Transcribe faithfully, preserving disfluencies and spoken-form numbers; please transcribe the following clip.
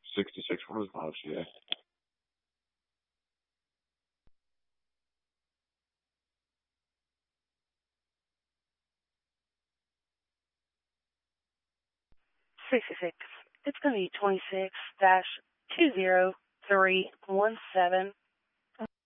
sixty-six Roosevelt, yeah. sixty-six. It's going to be twenty-six dash two zero three one seven.